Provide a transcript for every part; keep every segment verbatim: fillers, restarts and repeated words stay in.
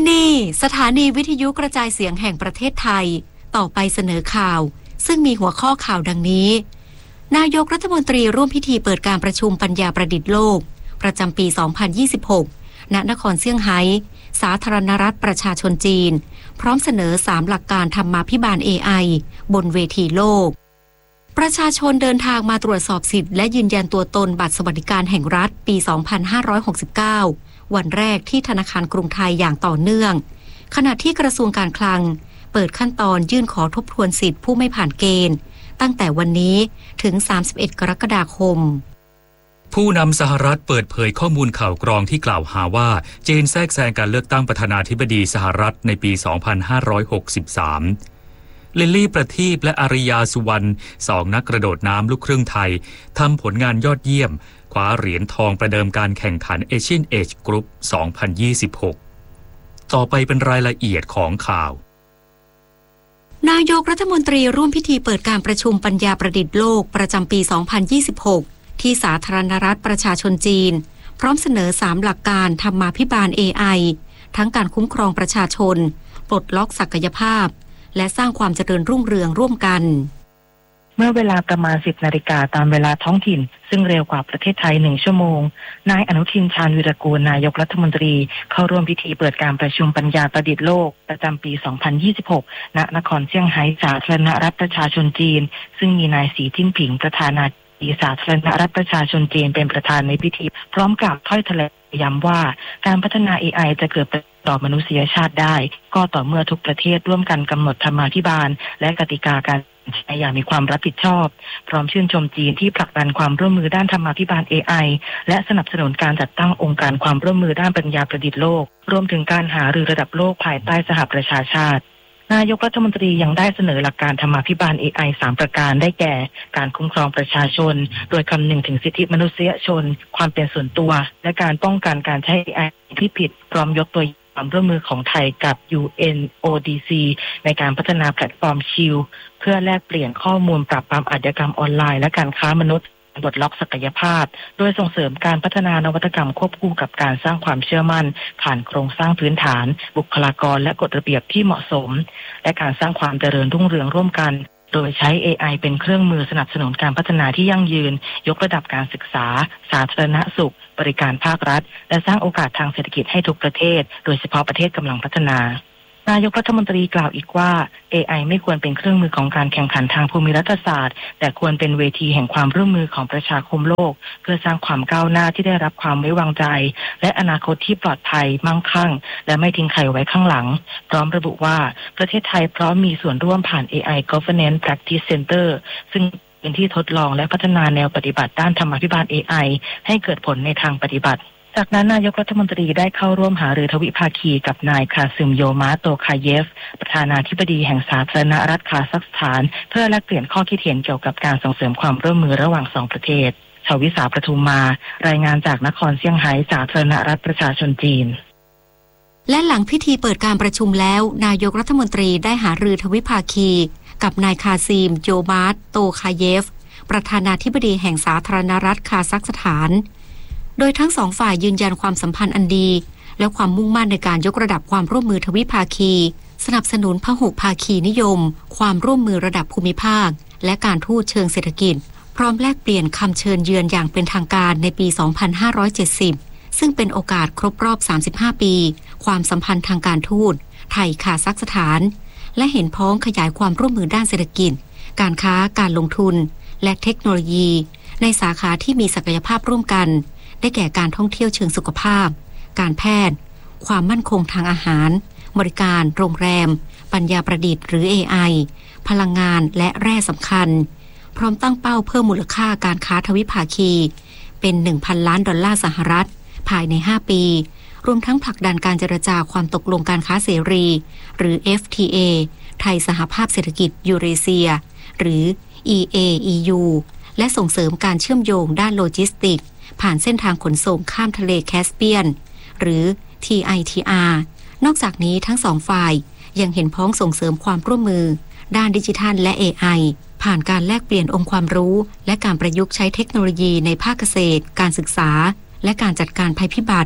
ที่นี่สถานีวิทยุกระจายเสียงแห่งประเทศไทยต่อไปเสนอข่าวซึ่งมีหัวข้อข่าวดังนี้นายกรัฐมนตรีร่วมพิธีเปิดการประชุมปัญญาประดิษฐ์โลกประจำปี สองพันยี่สิบหก ณ นครเซี่ยงไฮ้สาธารณรัฐประชาชนจีนพร้อมเสนอสามหลักการธรรมาภิบาล เอ ไอ บนเวทีโลกประชาชนเดินทางมาตรวจสอบสิทธิและยืนยันตัวตนบัตรสวัสดิการแห่งรัฐปี สองพันห้าร้อยหกสิบเก้า วันแรกที่ธนาคารกรุงไทยอย่างต่อเนื่องขณะที่กระทรวงการคลังเปิดขั้นตอนยื่นขอทบทวนสิทธิผู้ไม่ผ่านเกณฑ์ตั้งแต่วันนี้ถึง สามสิบเอ็ด กรกฎาคมผู้นำสหรัฐเปิดเผยข้อมูลข่าวกรองที่กล่าวหาว่าจีนแทรกแซงการเลือกตั้งประธานาธิบดีสหรัฐในปี สองพันห้าร้อยหกสิบสาม ลิลลี่ประทีปและอาริยาสุวรรณสองนักกระโดดน้ำลูกครึ่งไทยทำผลงานยอดเยี่ยมคว้าเหรียญทองประเดิมการแข่งขัน Asian Age Group สองพันยี่สิบหก ต่อไปเป็นรายละเอียดของข่าวนายกรัฐมนตรีร่วมพิธีเปิดการประชุมปัญญาประดิษฐ์โลกประจำปี สองพันยี่สิบหก ที่สาธารณรัฐประชาชนจีนพร้อมเสนอสามหลักการธรรมาภิบาล เอ ไอ ทั้งการคุ้มครองประชาชนปลดล็อกศักยภาพและสร้างความเจริญรุ่งเรืองร่วมกันเมื่อเวลาประมาณ สิบ นาฬิกาตามเวลาท้องถิ่นซึ่งเร็วกว่าประเทศไทยหนึ่งชั่วโมงนายอนุทินชาญวิรากูลนายกรัฐมนตรีเข้าร่วมพิธีเปิดการประชุมปัญญาประดิษฐ์โลกประจำปี สองพันยี่สิบหก ณ นครเซี่ยงไฮ้สาธารณรัฐประชาชนจีนซึ่งมีนายสีจิ้นผิงประธานาธิบดีสาธารณรัฐประชาชนจีนเป็นประธานในพิธีพร้อมกับถ้อยแถลงย้ำว่าการพัฒนา เอ ไอ จะเกิดต่อมนุษยชาติได้ก็ต่อเมื่อทุกประเทศร่วมกันกำหนดธรรมาภิบาลและกติกาการใช้อย่างมีความรับผิดชอบพร้อมชื่นชมจีนที่ผลักดันความร่วมมือด้านธรรมาภิบาล เอ ไอ และสนับสนุนการจัดตั้งองค์การความร่วมมือด้านปัญญาประดิษฐ์โลกรวมถึงการหารือระดับโลกภายใต้สหประชาชาตินายกรัฐมนตรียังได้เสนอหลักการธรรมาภิบาล เอ ไอ สามประการได้แก่การคุ้มครองประชาชนโดยคำนึงถึงสิทธิมนุษยชนความเป็นส่วนตัวและการป้องกันการใช้ เอ ไอ ที่ผิดพร้อมยกตัวความร่วมมือของไทยกับ ยู เอ็น โอ ดี ซี ในการพัฒนาแพลตฟอร์มชิลเพื่อแลกเปลี่ยนข้อมูลปราบปรามอาชญากรรมออนไลน์และการค้ามนุษย์ปลดล็อกศักยภาพโดยส่งเสริมการพัฒนานวัตกรรมควบคู่กับการสร้างความเชื่อมั่นผ่านโครงสร้างพื้นฐานบุคลากรและกฎระเบียบที่เหมาะสมและการสร้างความเจริญรุ่งเรืองร่วมกันโดยใช้ เอ ไอ เป็นเครื่องมือสนับสนุนการพัฒนาที่ยั่งยืนยกระดับการศึกษาสาธารณสุขบริการภาครัฐและสร้างโอกาสทางเศรษฐกิจให้ทุกประเทศโดยเฉพาะประเทศกำลังพัฒนานายกรัฐมนตรีกล่าวอีกว่า เอ ไอ ไม่ควรเป็นเครื่องมือของการแข่งขันทางภูมิรัฐศาสตร์แต่ควรเป็นเวทีแห่งความร่วมมือของประชาคมโลกเพื่อสร้างความก้าวหน้าที่ได้รับความไว้วางใจและอนาคตที่ปลอดภัยมั่งคั่งและไม่ทิ้งใครไว้ข้างหลังพร้อมระบุว่าประเทศไทยพร้อมมีส่วนร่วมผ่าน เอ ไอ Governance Practice Center ซึ่งเป็นที่ทดลองและพัฒนาแนวปฏิบัติด้านธรรมาภิบาล เอ ไอ ให้เกิดผลในทางปฏิบัติจากนั้นนายกรัฐมนตรีได้เข้าร่วมหารือทวิภาคีกับนายคาซึมโยมาโตคาเยฟประธานาธิบดีแห่งสาธารณรัฐคาซัคสถานเพื่อแลกเปลี่ยนข้อคิดเห็นเกี่ยวกับการส่งเสริมความร่วมมือระหว่างสองประเทศชวิสาประทุมมารายงานจากนครเซี่ยงไฮ้สาธารณรัฐประชาชนจีนและหลังพิธีเปิดการประชุมแล้วนายกรัฐมนตรีได้หารือทวิภาคีกับนายคาซิมโยมาโตคาเยฟประธานาธิบดีแห่งสาธารณรัฐคาซัคสถานโดยทั้งสองฝ่ายยืนยันความสัมพันธ์อันดีและความมุ่งมั่นในการยกระดับความร่วมมือทวิภาคีสนับสนุนพหุภาคีนิยมความร่วมมือระดับภูมิภาคและการทูตเชิงเศรษฐกิจพร้อมแลกเปลี่ยนคำเชิญเยือนอย่างเป็นทางการในปี สองพันห้าร้อยเจ็ดสิบ ซึ่งเป็นโอกาสครบรอบ สามสิบห้า ปีความสัมพันธ์ทางการทูตไทยคาซัคสถานและเห็นพ้องขยายความร่วมมือด้านเศรษฐกิจการค้าการลงทุนและเทคโนโลยีในสาขาที่มีศักยภาพร่วมกันได้แก่การท่องเที่ยวเชิงสุขภาพการแพทย์ความมั่นคงทางอาหารบริการโรงแรมปัญญาประดิษฐ์หรือ เอ ไอ พลังงานและแร่สำคัญพร้อมตั้งเป้าเพิ่มมูลค่าการค้าทวิภาคีเป็น หนึ่งพัน ล้านดอลลาร์สหรัฐภายในห้าปีรวมทั้งผลักดันการเจรจาความตกลงการค้าเสรีหรือ เอฟ ที เอ ไทยสหภาพเศรษฐกิจยูเรเซียหรือ อี เอ อี ยู และส่งเสริมการเชื่อมโยงด้านโลจิสติกส์ผ่านเส้นทางขนส่งข้ามทะเลแคสเปียนหรือ ที ไอ ที อาร์ นอกจากนี้ทั้งสองฝ่ายยังเห็นพ้องส่งเสริมความร่วมมือด้านดิจิทัลและ เอ ไอ ผ่านการแลกเปลี่ยนองค์ความรู้และการประยุกต์ใช้เทคโนโลยีในภาคเกษตรการศึกษาและการจัดการภัยพิบัติ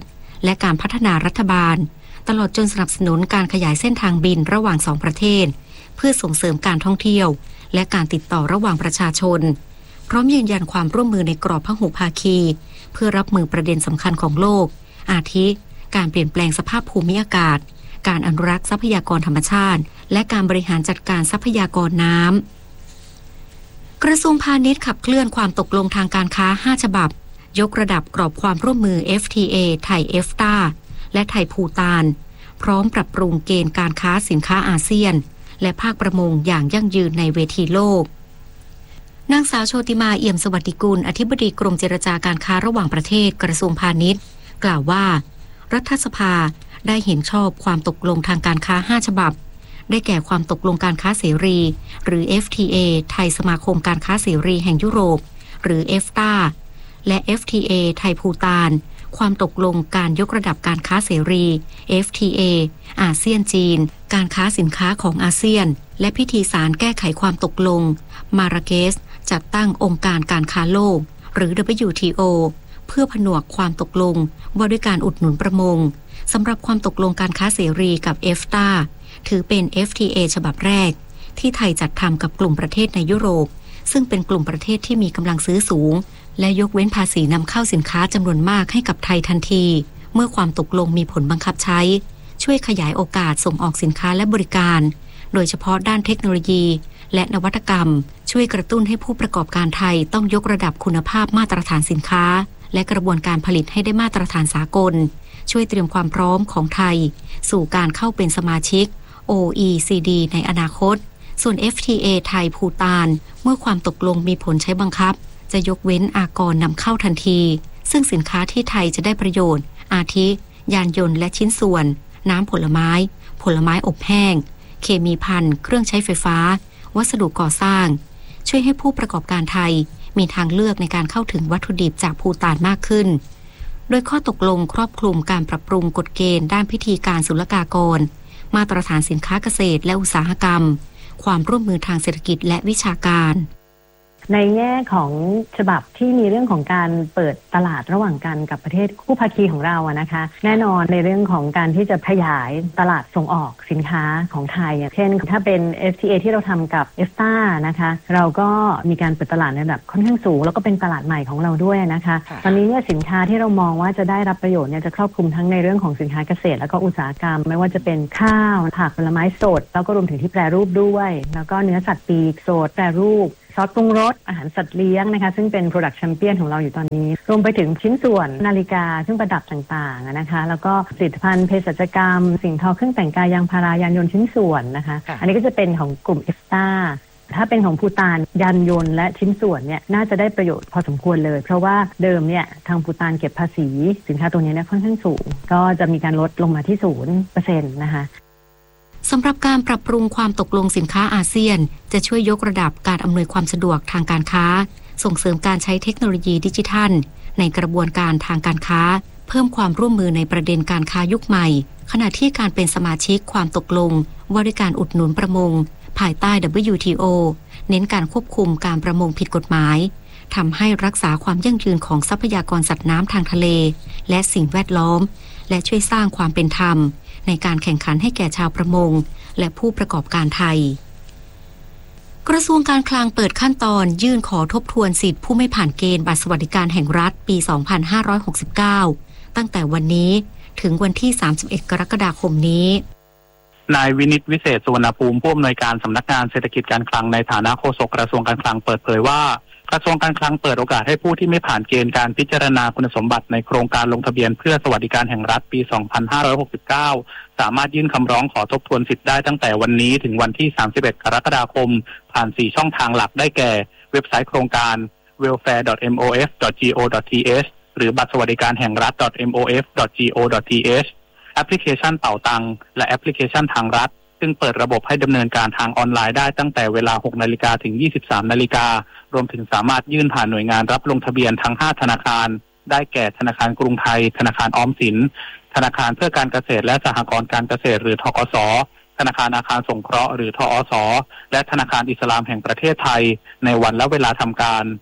และการพัฒนารัฐบาลตลอดจนสนับสนุนการขยายเส้นทางบินระหว่างสองประเทศเพื่อส่งเสริมการท่องเที่ยวและการติดต่อระหว่างประชาชนพร้อมยืนยันความร่วมมือในกรอบพหุภาคีเพื่อรับมือประเด็นสำคัญของโลกอาทิการเปลี่ยนแปลงสภาพภูมิอากาศการอนุรักษ์ทรัพยากรธรรมชาติและการบริหารจัดการทรัพยากรน้ำกระทรวงพาณิชย์ขับเคลื่อนความตกลงทางการค้าห้าฉบับยกระดับกรอบความร่วมมือ เอฟ ที เอ ไทย เอฟ ที เอ และไทยภูฏานพร้อมปรับปรุงเกณฑ์การค้าสินค้าอาเซียนและภาคประมงอย่างยั่งยืนในเวทีโลกนางสาวโชติมาเอี่ยมสวัสดิกุลอธิบดีกรมเจรจาการค้าระหว่างประเทศกระทรวงพาณิชย์กล่าวว่ารัฐสภาได้เห็นชอบความตกลงทางการค้าห้าฉบับได้แก่ความตกลงการค้าเสรีหรือ เอฟ ที เอ ไทยสมาคมการค้าเสรีแห่งยุโรปหรือ เอฟ ที เอ และ เอฟ ที เอ ไทยภูฏานความตกลงการยกระดับการค้าเสรี เอฟ ที เอ อาเซียนจีนการค้าสินค้าของอาเซียนและพิธีสารแก้ไขความตกลงมาราเกชจัดตั้งองค์การการค้าโลกหรือ ดับเบิลยู ที โอ เพื่อผนวกความตกลงว่าด้วยการอุดหนุนประมงสำหรับความตกลงการค้าเสรีกับ เอฟ ที เอ ถือเป็น เอฟ ที เอ ฉบับแรกที่ไทยจัดทำกับกลุ่มประเทศในยุโรปซึ่งเป็นกลุ่มประเทศที่มีกำลังซื้อสูงและยกเว้นภาษีนำเข้าสินค้าจำนวนมากให้กับไทยทันทีเมื่อความตกลงมีผลบังคับใช้ช่วยขยายโอกาสส่งออกสินค้าและบริการโดยเฉพาะด้านเทคโนโลยีและนวัตกรรมช่วยกระตุ้นให้ผู้ประกอบการไทยต้องยกระดับคุณภาพมาตรฐานสินค้าและกระบวนการผลิตให้ได้มาตรฐานสากลช่วยเตรียมความพร้อมของไทยสู่การเข้าเป็นสมาชิก โอ อี ซี ดี ในอนาคตส่วน เอฟ ที เอ ไทยภูฏานเมื่อความตกลงมีผลใช้บังคับจะยกเว้นอากรนำเข้าทันทีซึ่งสินค้าที่ไทยจะได้ประโยชน์อาทิยานยนต์และชิ้นส่วนน้ำผลไม้ผลไม้อบแห้งเคมีภัณฑ์เครื่องใช้ไฟฟ้าวัสดุก่อสร้างช่วยให้ผู้ประกอบการไทยมีทางเลือกในการเข้าถึงวัตถุดิบจากภูฏานมากขึ้นโดยข้อตกลงครอบคลุมการปรับปรุงกฎเกณฑ์ด้านพิธีการศุลกากรมาตรฐานสินค้าเกษตรและอุตสาหกรรมความร่วมมือทางเศรษฐกิจและวิชาการในแง่ของฉบับที่มีเรื่องของการเปิดตลาดระหว่างกันกับประเทศคู่ภาคีของเราอะนะคะแน่นอนในเรื่องของการที่จะขยายตลาดส่งออกสินค้าของไทยเช่นถ้าเป็น เอฟ ที เอ ที่เราทำกับ เอฟ ที เอ นะคะเราก็มีการเปิดตลาดในระดับค่อนข้างสูงแล้วก็เป็นตลาดใหม่ของเราด้วยนะคะตอนนี้เนี่ยสินค้าที่เรามองว่าจะได้รับประโยชน์เนี่ยจะครอบคลุมทั้งในเรื่องของสินค้าเกษตรแล้วก็อุตสาหกรรมไม่ว่าจะเป็นข้าวผักผลไม้สดแล้วก็รวมถึงที่แปรรูปด้วยแล้วก็เนื้อสัตว์ปีกสดแปรรูปซอสปรุงรสอาหารสัตว์เลี้ยงนะคะซึ่งเป็น Product Champion ของเราอยู่ตอนนี้รวมไปถึงชิ้นส่วนนาฬิกาเครื่องประดับต่างๆนะคะแล้วก็ผลิตภัณฑ์เภสัชกรรมสิ่งทอเครื่องแต่งกายยางพารายานยนต์ชิ้นส่วนนะคะอันนี้ก็จะเป็นของกลุ่ม เอฟ ที เอ ถ้าเป็นของภูฏานยานยนต์และชิ้นส่วนเนี่ยน่าจะได้ประโยชน์พอสมควรเลยเพราะว่าเดิมเนี่ยทางภูฏานเก็บภาษีสินค้าตัวนี้เนี่ยค่อนข้างสูงก็จะมีการลดลงมาที่ ศูนย์เปอร์เซ็นต์ นะคะสำหรับการปรับปรุงความตกลงสินค้าอาเซียนจะช่วยยกระดับการอำนวยความสะดวกทางการค้าส่งเสริมการใช้เทคโนโลยีดิจิทัลในกระบวนการทางการค้าเพิ่มความร่วมมือในประเด็นการค้ายุคใหม่ขณะที่การเป็นสมาชิกความตกลงว่าด้วยการอุดหนุนประมงภายใต้ ดับเบิลยู ที โอ เน้นการควบคุมการประมงผิดกฎหมายทำให้รักษาความยั่งยืนของทรัพยากรสัตว์น้ำทางทะเลและสิ่งแวดล้อมและช่วยสร้างความเป็นธรรมในการแข่งขันให้แก่ชาวประมงและผู้ประกอบการไทยกระทรวงการคลังเปิดขั้นตอนยื่นขอทบทวนสิทธิผู้ไม่ผ่านเกณฑ์บัตรสวัสดิการแห่งรัฐปี สองพันห้าร้อยหกสิบเก้า ตั้งแต่วันนี้ถึงวันที่ สามสิบเอ็ด กรกฎาคมนี้นายวินิตวิเศษสุวรรณภูมิผู้อำนวยการสำนักงานเศรษฐกิจการคลังในฐานะโฆษกกระทรวงการคลังเปิดเผยว่ากระทรวงการคลังเปิดโอกาสให้ผู้ที่ไม่ผ่านเกณฑ์การพิจารณาคุณสมบัติในโครงการลงทะเบียนเพื่อสวัสดิการแห่งรัฐปี สองพันห้าร้อยหกสิบเก้า สามารถยื่นคำร้องขอทบทวนสิทธิ์ได้ตั้งแต่วันนี้ถึงวันที่ สามสิบเอ็ด กรกฎาคมผ่าน สี่ ช่องทางหลักได้แก่เว็บไซต์โครงการ ดับเบิลยู เอ ดับเบิลยู เอ เอ็ม โอ เอฟ ดอท จี โอ ดอท ที เอช หรือบัตรสวัสดิการแห่งรัฐ ดอท เอ็ม โอ เอฟ ดอท จี โอ ดอท ที เอช แอปพลิเคชันเป๋าตังและแอปพลิเคชันทางรัฐซึ่งเปิดระบบให้ดำเนินการทางออนไลน์ได้ตั้งแต่เวลา หกนาฬิกาถึง ยี่สิบสามนาฬิการวมถึงสามารถยื่นผ่านหน่วยงานรับลงทะเบียนทั้งห้าธนาคารได้แก่ธนาคารกรุงไทยธนาคารออมสินธนาคารเพื่อการเกษตรและสหกรณ์การเกษตรหรือธกส.ธนาคารอาคารสงเคราะห์หรือทอส.และธนาคารอิสลามแห่งประเทศไทยในวันและเวลาทำการ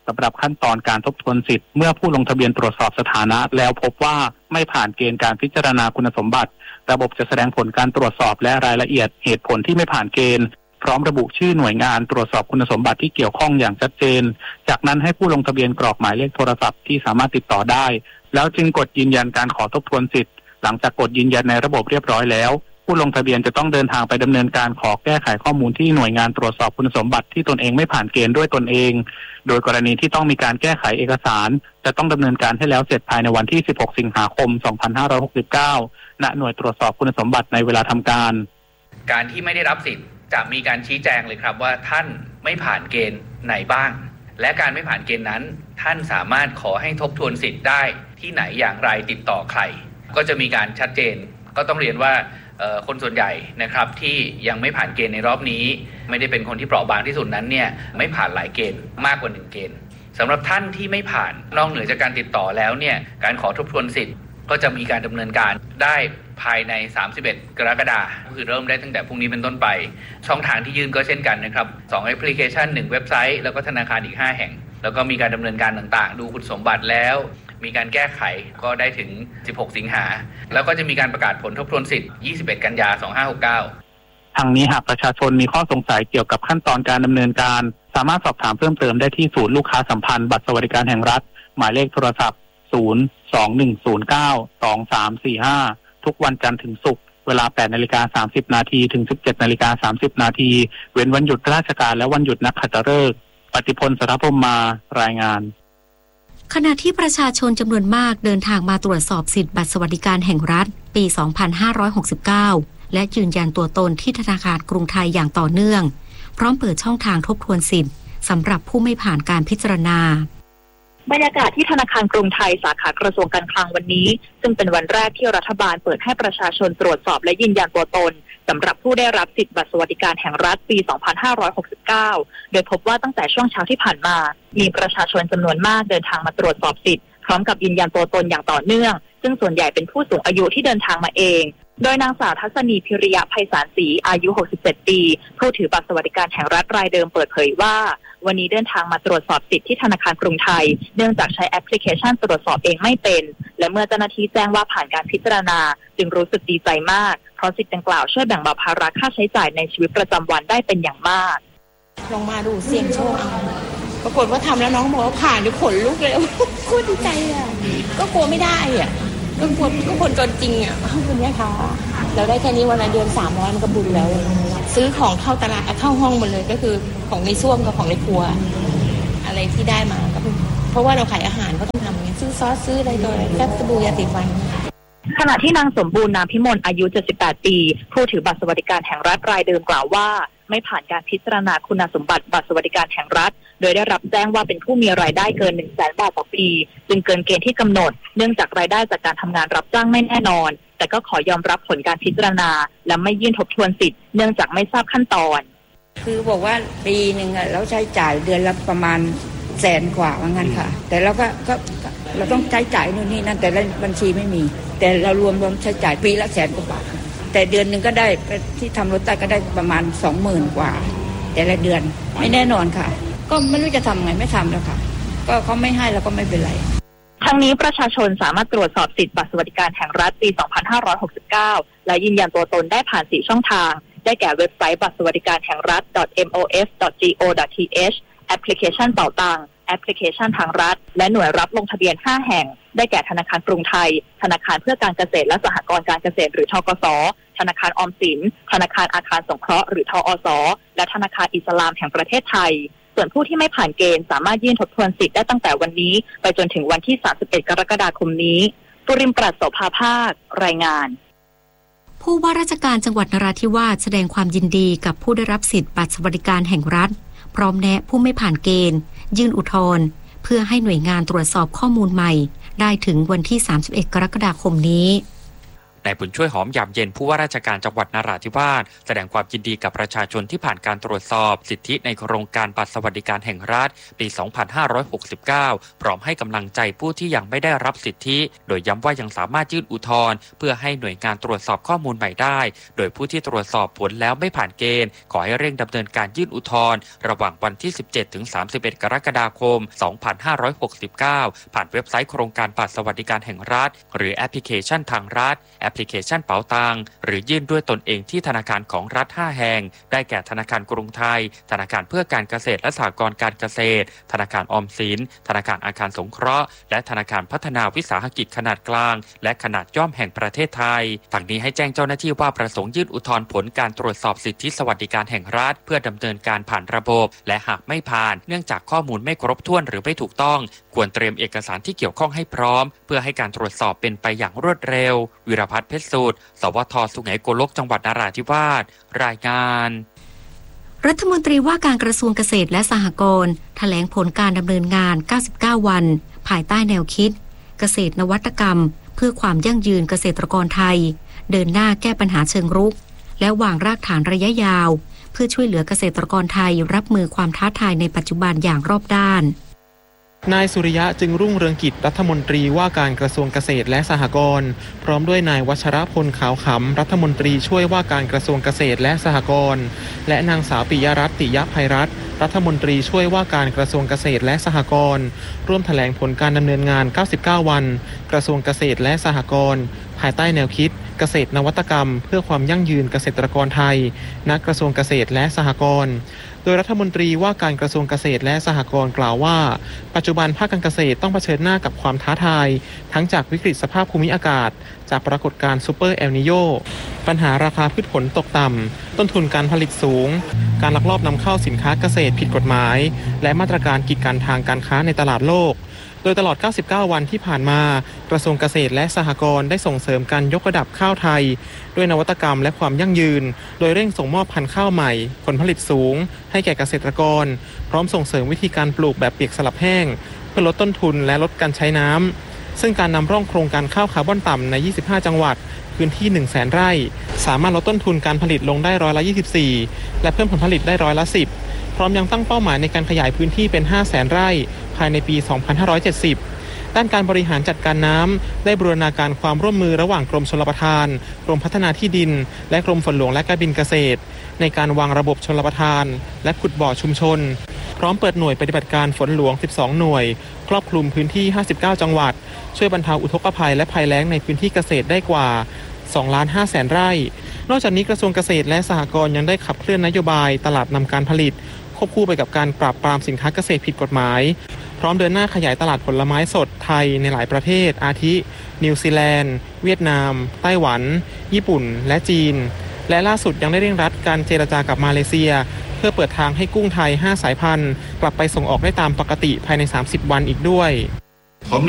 สำหรับขั้นตอนการทบทวนสิทธิ์เมื่อผู้ลงทะเบียนตรวจสอบสถานะแล้วพบว่าไม่ผ่านเกณฑ์การพิจารณาคุณสมบัติระบบจะแสดงผลการตรวจสอบและรายละเอียดเหตุผลที่ไม่ผ่านเกณฑ์พร้อมระบุชื่อหน่วยงานตรวจสอบคุณสมบัติที่เกี่ยวข้องอย่างชัดเจนจากนั้นให้ผู้ลงทะเบียนกรอกหมายเลขโทรศัพท์ที่สามารถติดต่อได้แล้วจึงกดยืนยันการขอทบทวนสิทธิ์หลังจากกดยืนยันในระบบเรียบร้อยแล้วผู้ลงทะเบียนจะต้องเดินทางไปดำเนินการขอแก้ไขข้อมูลที่หน่วยงานตรวจสอบคุณสมบัติที่ตนเองไม่ผ่านเกณฑ์ด้วยตนเองโดยกรณีที่ต้องมีการแก้ไขเอกสารจะต้องดำเนินการให้แล้วเสร็จภายในวันที่สิบหกสิงหาคมสองพันห้าร้อยหกสิบเก้าณหน่วยตรวจสอบคุณสมบัติในเวลาทำการการที่ไม่ได้รับสิทธิ์จะมีการชี้แจงเลยครับว่าท่านไม่ผ่านเกณฑ์ไหนบ้างและการไม่ผ่านเกณฑ์นั้นท่านสามารถขอให้ทบทวนสิทธิ์ได้ที่ไหนอย่างไรติดต่อใครก็จะมีการชัดเจนก็ต้องเรียนว่าคนส่วนใหญ่นะครับที่ยังไม่ผ่านเกณฑ์ในรอบนี้ไม่ได้เป็นคนที่เปราะบางที่สุดนั้นเนี่ยไม่ผ่านหลายเกณฑ์มากกว่าหนึ่งเกณฑ์สำหรับท่านที่ไม่ผ่านนอกเหนือจากการติดต่อแล้วเนี่ยการขอทบทวนสิทธิ์ก็จะมีการดำเนินการได้ภายในสามสิบเอ็ดกรกฎาคมคือเริ่มได้ตั้งแต่พรุ่งนี้เป็นต้นไปช่องทางที่ยื่นก็เช่นกันนะครับสองแอปพลิเคชันหนึ่งเว็บไซต์แล้วก็ธนาคารอีกห้าแห่งแล้วก็มีการดำเนินการต่างๆดูคุณสมบัติแล้วมีการแก้ไขก็ได้ถึงสิบหกสิงหาแล้วก็จะมีการประกาศผลทบทวนสิทธิ์ยี่สิบเอ็ดกันยายนสองพันห้าร้อยหกสิบเก้าทางนี้หากประชาชนมีข้อสงสัยเกี่ยวกับขั้นตอนการดำเนินการสามารถสอบถามเพิ่มเติมได้ที่ศูนย์ลูกค้าสัมพันธ์บัตรสวัสดิการแห่งรัฐหมายเลขโทรศัพท์ศูนย์ สอง หนึ่ง ศูนย์ เก้า สอง สาม สี่ ห้าทุกวันจันทร์ถึงศุกร์เวลา แปดนาฬิกาสามสิบนาทีถึง สิบเจ็ดนาฬิกาสามสิบนาทีเว้นวันหยุดราชการและวันหยุดนักขัตฤกษ์ปฏิพล สรพรหมมารายงานขณะที่ประชาชนจำนวนมากเดินทางมาตรวจสอบสิทธิบัตรสวัสดิการแห่งรัฐปี สองพันห้าร้อยหกสิบเก้า และยืนยันตัวตนที่ธนาคารกรุงไทยอย่างต่อเนื่องพร้อมเปิดช่องทางทบทวนสิทธิ์สำหรับผู้ไม่ผ่านการพิจารณาบรรยากาศที่ธนาคารกรุงไทยสาขากระทรวงการคลังวันนี้ซึ่งเป็นวันแรกที่รัฐบาลเปิดให้ประชาชนตรวจสอบและยืนยันตัวตนสำหรับผู้ได้รับสิทธิบัตรสวัสดิการแห่งรัฐปี สองพันห้าร้อยหกสิบเก้า โดยพบว่าตั้งแต่ช่วงเช้าที่ผ่านมามีประชาชนจำนวนมากเดินทางมาตรวจสอบสิทธิ์พร้อมกับยืนยันตัวตนอย่างต่อเนื่องซึ่งส่วนใหญ่เป็นผู้สูงอายุที่เดินทางมาเองโดยนางสาวทัศนีพิริยะไพศาลศรีอายุหกสิบเจ็ดปีผู้ถือบัตรสวัสดิการแห่งรัฐรายเดิมเปิดเผยว่าวันนี้เดินทางมาตรวจสอบสิทธิ์ที่ธนาคารกรุงไทยเนื่องจากใช้แอปพลิเคชันตรวจสอบเองไม่เป็นและเมื่อเจ้าหน้าที่แจ้งว่าผ่านการพิจารณาจึงรู้สึกดีใจมากเพราะสิทธิ์ดังกล่าวช่วยแบ่งเบาภาระค่าใช้จ่ายในชีวิตประจำวันได้เป็นอย่างมากลองมาดูเสี่ยงโชคเอาปรากฏว่าทำแล้วน้องบอกว่าผ่านด้วยขนลุกเลยโคตรดีใจอ่ะก็กลัวไม่ได้อ่ะก็คนก็คนจนจริงอ่ะคุณแม่คะเราได้แค่นี้วันละเดือนสามร้อยมันก็บุญแล้วซื้อของเข้าตลาดเข้าห้องหมดเลยก็คือของในส้วมกับของในครัวอะไรที่ได้มาก็เพราะว่าเราขายอาหารก็ต้องทำอย่างนี้ซื้อซอสซื้ออะไรตัวแซ่บสบู่ยาสีฟันขณะที่นางสมบูรณ์นามพิมลอายุเจ็ดสิบแปดปีผู้ถือบัตรสวัสดิการแห่งรัฐรายเดิมกล่าวว่าไม่ผ่านการพิจารณาคุณสมบัติบัตรสวัสดิการแห่งรัฐโดยได้รับแจ้งว่าเป็นผู้มีรายได้เกิน หนึ่งแสน บาทต่อปีจึงเกินเกณฑ์ที่กำหนดเนื่องจากรายได้จากการทำงานรับจ้างไม่แน่นอนแต่ก็ขอยอมรับผลการพิจารณาและไม่ยื่นทบทวนสิทธิ์เนื่องจากไม่ทราบขั้นตอนคือบอกว่าปีหนึ่งเราใช้จ่ายเดือนละประมาณแสนกว่าว่างั้นค่ะแต่เราก็ก็เราต้องใช้จ่ายนู่นนี่นั่นแต่ละบัญชีไม่มีแต่เรารวมรวมใช้จ่ายปีละแสนกว่าบาทแต่เดือนหนึ่งก็ได้ที่ทำรถใต้ก็ได้ประมาณสองหมื่นกว่าแต่ละเดือนไม่แน่นอนค่ะก็ไม่รู้จะทำไงไม่ทำแล้วค่ะก็เขาไม่ให้แล้วก็ไม่เป็นไรทั้งนี้ประชาชนสามารถตรวจสอบสิทธิบัตรสวัสดิการแห่งรัฐปี สองพันห้าร้อยหกสิบเก้า และยืนยันตัวตนได้ผ่านสี่ช่องทางได้แก่เว็บไซต์บัตรสวัสดิการแห่งรัฐ ดอท เอ็ม โอ เอส ดอท จี โอ ดอท ที เอช แอปพลิเคชันเป๋าตังค์แอปพลิเคชันทางรัฐและหน่วยรับลงทะเบียนห้าแห่งได้แก่ธนาคารกรุงไทยธนาคารเพื่อการเกษตรและสหกรณ์การเกษตรหรือธกส.ธนาคารออมสินธนาคารอาคารสงเคราะห์หรือทอส.และธนาคารอิสลามแห่งประเทศไทยส่วนผู้ที่ไม่ผ่านเกณฑ์สามารถยื่นทบทวนสิทธิ์ได้ตั้งแต่วันนี้ไปจนถึงวันที่สามสิบเอ็ดกรกฎาคมนี้ปุริมปรัชโสภาภาครายงานผู้ว่าราชการจังหวัดนราธิวาสแสดงความยินดีกับผู้ได้รับสิทธิบัตรสวัสดิการแห่งรัฐพร้อมแนะผู้ไม่ผ่านเกณฑ์ยื่นอุทธรณ์เพื่อให้หน่วยงานตรวจสอบข้อมูลใหม่ได้ถึงวันที่สามสิบเอ็ดกรกฎาคมนี้นายบุญช่วยหอมยามเย็นผู้ว่าราชการจังหวัดนราธิวาสแสดงความยินดีกับประชาชนที่ผ่านการตรวจสอบสิทธิในโครงการบัตรสวัสดิการแห่งรัฐปี สองพันห้าร้อยหกสิบเก้า พร้อมให้กำลังใจผู้ที่ยังไม่ได้รับสิทธิโดยย้ำว่ายังสามารถยื่นอุทธรณ์เพื่อให้หน่วยงานตรวจสอบข้อมูลใหม่ได้โดยผู้ที่ตรวจสอบผลแล้วไม่ผ่านเกณฑ์ขอให้เร่งดำเนินการยื่นอุทธรณ์ระหว่างวันที่ สิบเจ็ดถึงสามสิบเอ็ด กรกฎาคม สองพันห้าร้อยหกสิบเก้า ผ่านเว็บไซต์โครงการบัตรสวัสดิการแห่งรัฐหรือแอปพลิเคชันทางรัฐแอปพลิเคชันเป๋าตังหรือยื่นด้วยตนเองที่ธนาคารของรัฐห้าแห่งได้แก่ธนาคารกรุงไทยธนาคารเพื่อการเกษตรและสหกรณ์การเกษตรธนาคารออมสินธนาคารอาคารสงเคราะห์และธนาคารพัฒนาวิสาหกิจขนาดกลางและขนาดย่อมแห่งประเทศไทยทั้งนี้ให้แจ้งเจ้าหน้าที่ว่าประสงค์ยื่นอุทธรณ์ผลการตรวจสอบสิทธิสวัสดิการแห่งรัฐเพื่อดำเนินการผ่านระบบและหากไม่ผ่านเนื่องจากข้อมูลไม่ครบถ้วนหรือไม่ถูกต้องควรเตรียมเอกสารที่เกี่ยวข้องให้พร้อมเพื่อให้การตรวจสอบเป็นไปอย่างรวดเร็ววิรพัฒน์เพชรสูตรสวทสุไหงโกลกจังหวัดนราธิวาสรายงานรัฐมนตรีว่าการกระทรวงเกษตรและสหกรณ์แถลงผลการดำเนินงานเก้าสิบเก้าวันภายใต้แนวคิดเกษตรนวัตกรรมเพื่อความยั่งยืนเกษตรกรไทยเดินหน้าแก้ปัญหาเชิงรุกและวางรากฐานระยะยาวเพื่อช่วยเหลือเกษตรกรไทยรับมือความท้าทายในปัจจุบันอย่างรอบด้านนายสุริยะจึงรุ่งเรืองกิจรัฐมนตรีว่าการกระทรวงเกษตรและสหกรณ์พร้อมด้วยนายวัชรพลขาวขำรัฐมนตรีช่วยว่าการกระทรวงเกษตรและสหกรณ์และนางสาวปิยรัตน์ติยภัยรัตน์รัฐมนตรีช่วยว่าการกระทรวงเกษตรและสหกรณ์ร่วมแถลงผลการดำเนินงานเก้าสิบเก้าวันกระทรวงเกษตรและสหกรณ์ภายใต้แนวคิดเกษตรนวัตกรรมเพื่อความยั่งยืนเกษตรกรไทยณกระทรวงเกษตรและสหกรณ์โดยรัฐมนตรีว่าการกระทรวงเกษตรและสหกรณ์กล่าวว่าปัจจุบันภาคการเกษตรต้องเผชิญหน้ากับความท้าทายทั้งจากวิกฤตสภาพภูมิอากาศจากปรากฏการณ์ซูเปอร์เอลนิโยปัญหาราคาพืชผลตกต่ำต้นทุนการผลิตสูงการลักลอบนำเข้าสินค้าเกษตรผิดกฎหมายและมาตรการกีดกันทางการค้าในตลาดโลกโดยตลอดเก้าสิบเก้าวันที่ผ่านมากระทรวงเกษตรและสหกรณ์ได้ส่งเสริมการยกระดับข้าวไทยด้วยนวัตกรรมและความยั่งยืนโดยเร่งส่งมอบพันธุ์ข้าวใหม่ผลผลิตสูงให้แก่เกษตรกรพร้อมส่งเสริมวิธีการปลูกแบบเปียกสลับแห้งเพื่อลดต้นทุนและลดการใช้น้ำซึ่งการนำร่องโครงการข้าวคาร์บอนต่ำในยี่สิบห้าจังหวัดพื้นที่ หนึ่งแสน ไร่สามารถลดต้นทุนการผลิตลงได้ร้อยละยี่สิบสี่และเพิ่มผลผลิตได้ร้อยละสิบพร้อมยังตั้งเป้าหมายในการขยายพื้นที่เป็น ห้าแสน ไร่ภายในปี สองพันห้าร้อยเจ็ดสิบ ด้านการบริหารจัดการน้ำได้บูรณาการความร่วมมือระหว่างกรมชลประทานกรมพัฒนาที่ดินและกรมฝนหลวงและการบินเกษตรในการวางระบบชลประทานและขุดบ่อชุมชนพร้อมเปิดหน่วยปฏิบัติการฝนหลวงสิบสองหน่วยครอบคลุมพื้นที่ห้าสิบเก้าจังหวัดช่วยบรรเทาอุทกภัยและภัยแล้งในพื้นที่เกษตรได้กว่าสองล้านห้าแสนไร่นอกจากนี้กระทรวงเกษตรและสหกรณ์ยังได้ขับเคลื่อนนโยบายตลาดนำการผลิตควบคู่ไปกับการปราบปรามสินค้าเกษตรผิดกฎหมายพร้อมเดินหน้าขยายตลาดผลไม้สดไทยในหลายประเทศอาทินิวซีแลนด์เวียดนามไต้หวันญี่ปุ่นและจีนและล่าสุดยังได้เร่งรัดการเจรจากับมาเลเซียเพื่อเปิดทางให้กุ้งไทยห้าสายพันธุ์กลับไปส่งออกได้ตามปกติภายในสามสิบวันอีกด้วย